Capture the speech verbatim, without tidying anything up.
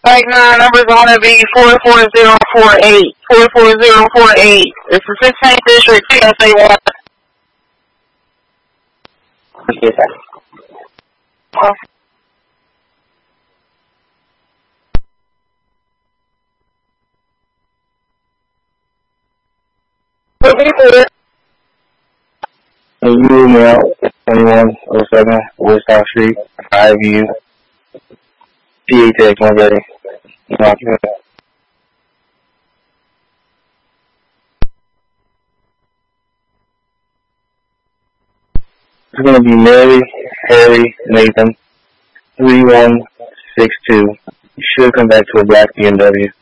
Like my number's gonna be four four zero four eight. Four four zero four eight. It's the sixteenth district T S A one. Okay, sir. Oh. And you email twenty-one oh seven Woodstock Street, Highview, P H X one thirty. It's going to be Mary, Harry, Nathan, three one six two. You should come back to a black B M W.